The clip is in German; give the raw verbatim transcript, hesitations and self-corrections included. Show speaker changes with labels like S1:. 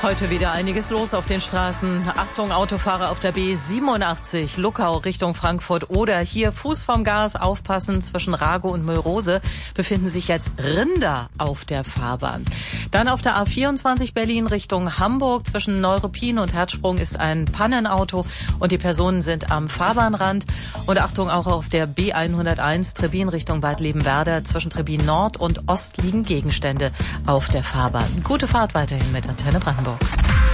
S1: Heute wieder einiges los auf den Straßen. Achtung, Autofahrer auf der B siebenundachtzig, Luckau Richtung Frankfurt oder hier Fuß vom Gas, aufpassen, zwischen Rago und Müllrose befinden sich jetzt Rinder auf der Fahrbahn. Dann auf der A vierundzwanzig Berlin Richtung Hamburg, zwischen Neuruppin und Herzsprung ist ein Pannenauto und die Personen sind am Fahrbahnrand. Und Achtung, auch auf der B hunderteins Trebbin Richtung Bad Lebenwerder, zwischen Trebbin Nord und Ost liegen Gegenstände auf der Fahrbahn. Gute Fahrt weiterhin mit Antenne Brandenburg.